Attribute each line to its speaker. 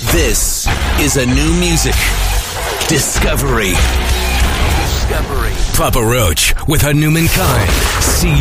Speaker 1: This is a new music discovery. Papa Roach with Hanuman Khan. See